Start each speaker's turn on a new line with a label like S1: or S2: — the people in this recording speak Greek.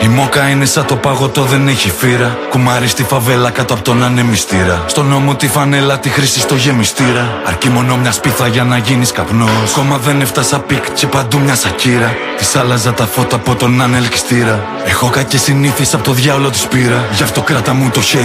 S1: Η μόκα είναι σαν το παγωτό, δεν έχει φύρα. Κουμάρι στη φαβέλα κάτω από τον ανεμιστήρα. Στο νόμο τη φανέλα, τη χρήση στο γεμιστήρα. Αρκεί μόνο μια σπίθα για να γίνεις καπνός. Κόμμα δεν έφτασα πικ και παντού μια σακύρα. Της άλλαζα τα φώτα από τον ανελκυστήρα. Έχω κακές συνήθειες από το διάολο της πήρα. Γι' αυτό κράτα μου το χέρι.